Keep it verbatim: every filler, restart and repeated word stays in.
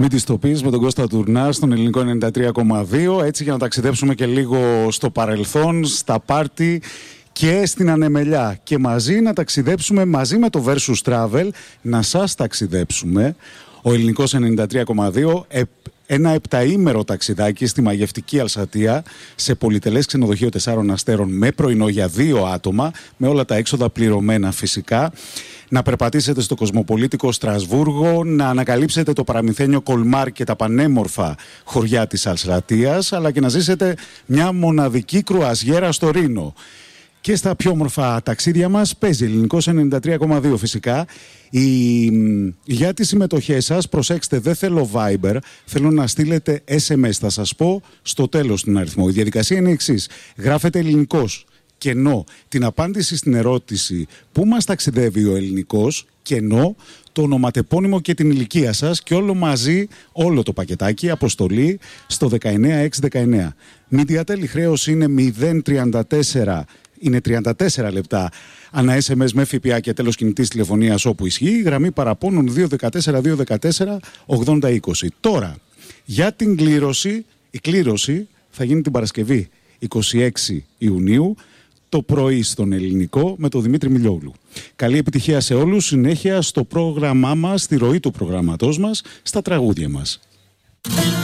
Μην τις το πεις με τον Κώστα Τουρνά στον Ελληνικό ενενήντα τρία κόμμα δύο. Έτσι, για να ταξιδέψουμε και λίγο στο παρελθόν, στα πάρτι και στην ανεμελιά. Και μαζί να ταξιδέψουμε μαζί με το Versus Travel, να σας ταξιδέψουμε. Ο Ελληνικός ενενήντα τρία κόμμα δύο, ένα επταήμερο ταξιδάκι στη μαγευτική Αλσατία, σε πολυτελές ξενοδοχείο τεσσάρων αστέρων με πρωινό για δύο άτομα, με όλα τα έξοδα πληρωμένα φυσικά. Να περπατήσετε στο κοσμοπολίτικο Στρασβούργο, να ανακαλύψετε το παραμυθένιο Κολμάρ και τα πανέμορφα χωριά της Αλσατίας, αλλά και να ζήσετε μια μοναδική κρουαζιέρα στο Ρήνο. Και στα πιο όμορφα ταξίδια μας παίζει Ελληνικός ενενήντα τρία κόμμα δύο φυσικά. Η... Για τις συμμετοχές σας, προσέξτε, δεν θέλω Viber, θέλω να στείλετε ες εμ ες, θα σας πω στο τέλος τον αριθμό. Η διαδικασία είναι η εξής: γράφετε ελληνικός, κενό, την απάντηση στην ερώτηση πού μας ταξιδεύει ο ελληνικός, κενό, το ονοματεπώνυμο και την ηλικία σας, και όλο μαζί, όλο το πακετάκι, αποστολή στο δεκαεννιά έξι δεκαεννιά. Media Tele, χρέος είναι μηδέν τριάντα τέσσερα, είναι τριάντα τέσσερα λεπτά ανά ες εμ ες με ΦΠΑ και τέλος κινητής τηλεφωνίας όπου ισχύει. Γραμμή παραπώνων δύο ένα τέσσερα δύο ένα τέσσερα ογδόντα είκοσι. Τώρα, για την κλήρωση, η κλήρωση θα γίνει την Παρασκευή είκοσι έξι Ιουνίου το πρωί στον Ελληνικό με τον Δημήτρη Μιλιόγλου. Καλή επιτυχία σε όλους, συνέχεια στο πρόγραμμά μας, στη ροή του προγραμματός μας, στα τραγούδια μας.